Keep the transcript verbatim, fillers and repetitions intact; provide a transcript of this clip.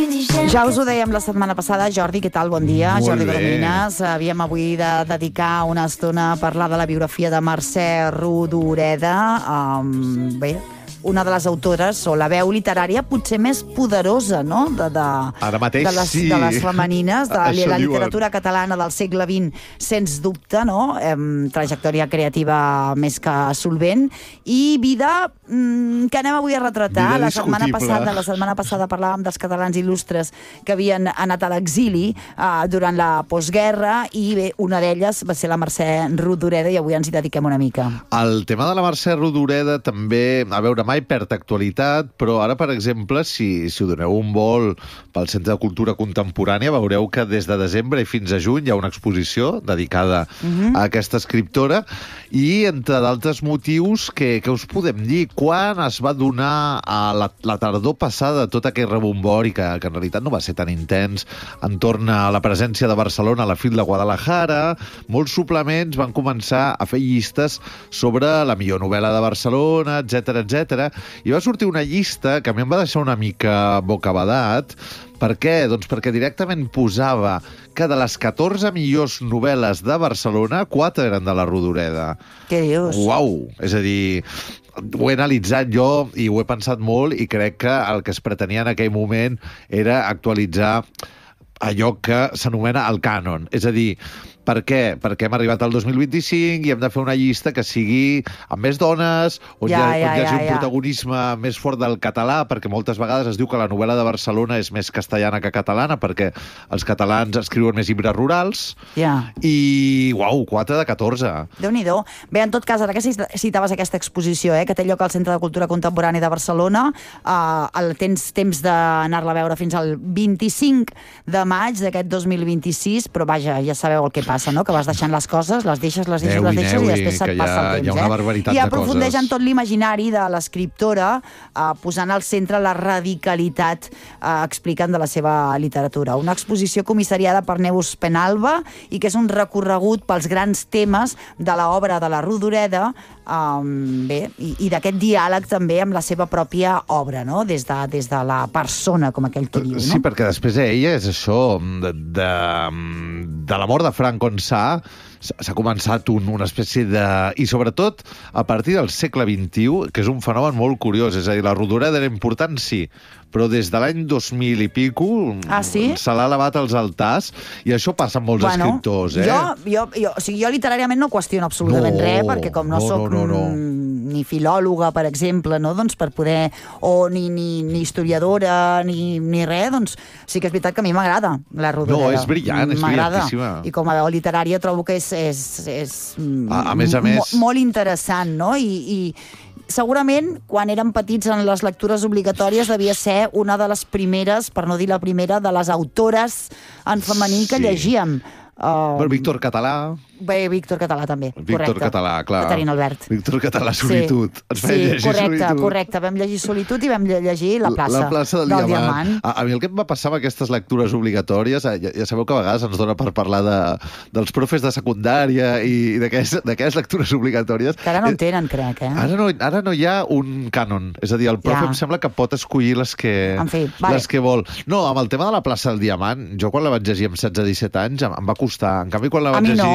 Ja us ho dèiem la setmana passada. Jordi, què tal? Bon dia. Molt Jordi bé. Coromines. Havíem avui de dedicar una estona a parlar de la biografia de Mercè Rodoreda. Um, bé, una de les autores, o la veu literària potser més poderosa, no?, de, de, Ara mateix, de, les, sí. de les femenines, de Això la diuen. literatura catalana del segle vint, sens dubte, no? Em, trajectòria creativa més que solvent, i vida mm, que anem avui a retratar. Vida La setmana discutible. passada, la setmana passada parlàvem dels catalans il·lustres que havien anat a l'exili uh, durant la postguerra, i bé, una d'elles va ser la Mercè Rodoreda, i avui ens hi dediquem una mica. El tema de la Mercè Rodoreda també, a veure, mai perd actualitat, però ara, per exemple, si, si ho doneu un vol pel Centre de Cultura Contemporània, veureu que des de desembre i fins a juny hi ha una exposició dedicada Mhm. a aquesta escriptora, i entre d'altres motius, que, que us podem dir? Quan es va donar a la, la tardor passada tot aquell rebombori, que, que en realitat no va ser tan intens, entorn a la presència de Barcelona a la Fil de Guadalajara, molts suplements van començar a fer llistes sobre la millor novel·la de Barcelona, etcètera, etcètera, i va sortir una llista que a mi em va deixar una mica bocabadat. Per què? Doncs perquè directament posava que de les catorze millors novel·les de Barcelona, quatre eren de la Rodoreda. Què dius? Uau! És a dir, ho he analitzat jo i ho he pensat molt, i crec que el que es pretenia en aquell moment era actualitzar allò que s'anomena el cànon. És a dir, per què? Perquè hem arribat al dos mil vint-i-cinc i hem de fer una llista que sigui amb més dones, on Ja, hi, ha, ja, on hi hagi ja, un ja. protagonisme més fort del català, perquè moltes vegades es diu que la novel·la de Barcelona és més castellana que catalana, perquè els catalans escriuen més llibres rurals, Ja. i, uau, quatre de catorze. Déu-n'hi-do. Bé, en tot cas, ara que citaves aquesta exposició, eh, que té lloc al Centre de Cultura Contemporània de Barcelona, eh, el tens temps d'anar-la a veure fins al vint-i-cinc de maig d'aquest dos mil vint-i-sis, però vaja, ja sabeu el que passa, no?, que vas deixant les coses, les deixes, les deixes, Aneu-hi, les deixes, i aneu-hi, després se't que hi passa ha- el temps. hi ha una eh? barbaritat I de aprofundeix coses. en tot l'imaginari de l'escriptora, eh, posant al centre la radicalitat eh, explicant de la seva literatura. Una exposició comissariada per Neus Penalba, i que és un recorregut pels grans temes de l'obra de la Rodoreda, um, bé, i, i d'aquest diàleg també amb la seva pròpia obra, no?, des de, des de la persona, com aquell que diu, no? Sí, perquè després ella és això, de, de, de la mort de Frank Onsà, s'ha començat un, una espècie de... I sobretot a partir del segle vint-i-u, que és un fenomen molt curiós, és a dir, la Rodoreda era important, sí, però des de l'any dos mil i pico Ah, sí? se l'ha elevat als altars, i això passa amb molts Bueno, escriptors, eh? Jo, jo, jo, o sigui, jo literàriament no qüestiono absolutament No, res, perquè com no, no, soc no, no, no. mm, ni filòloga, per exemple, no?, doncs per poder, o ni, ni, ni historiadora, ni, ni res, doncs sí que és veritat que a mi m'agrada la Rodoreda. No, és brillant, és M'agrada. brillantíssima. I com a veu literària trobo que és, és, és mm, A- a més a més- mo- molt interessant, no? I, i segurament, quan érem petits en les lectures obligatòries, devia ser una de les primeres, per no dir la primera, de les autores en femení que Sí. llegíem. Uh, Però Víctor Català... Bé, Víctor Català també, Víctor correcte. Català, clar. Caterina Albert. Víctor Català, Solitud. Ens Sí, feia sí, llegir correcte, Solitud. correcte. Vam llegir Solitud i vam lle- llegir La plaça, La plaça del, del diamant. diamant. A, a mi el que em va passar amb aquestes lectures obligatòries, ja, ja sabeu que a vegades ens dona per parlar de, dels profes de secundària i d'aquelles lectures obligatòries. Que ara no en tenen, crec, eh? Ara no, ara no hi ha un cànon. És a dir, el profe Ja. em sembla que pot escollir les que, En fi, vale. les que vol. No, amb el tema de la plaça del diamant, jo quan la vaig llegir amb setze disset anys em, em va costar. En canvi, quan la A vaig mi no. llegir